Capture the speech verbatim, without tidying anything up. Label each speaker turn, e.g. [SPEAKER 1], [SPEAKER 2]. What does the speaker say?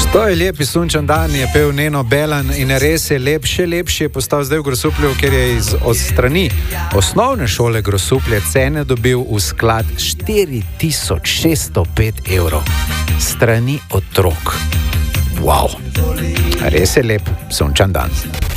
[SPEAKER 1] To je lepi sončen dan, je pel Neno Belan in res je lep, še lepši je postal zdaj v Grosuplju, ker je iz od strani osnovne šole Grosuplje cene dobil v sklad štiri tisoč šeststo pet evrov. Strani otrok. Wow, res je lep sončen dan.